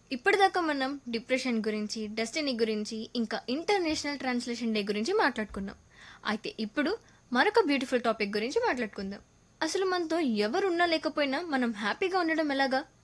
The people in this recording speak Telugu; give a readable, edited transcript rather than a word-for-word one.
ఇప్పటిదాకా మనం డిప్రెషన్ గురించి, డెస్టినీ గురించి, ఇంకా ఇంటర్నేషనల్ ట్రాన్స్లేషన్ డే గురించి మాట్లాడుకున్నాం. అయితే ఇప్పుడు మరొక బ్యూటిఫుల్ టాపిక్ గురించి మాట్లాడుకుందాం. అసలు మనతో ఎవరున్నా లేకపోయినా మనం హ్యాపీగా ఉండడం ఎలాగా?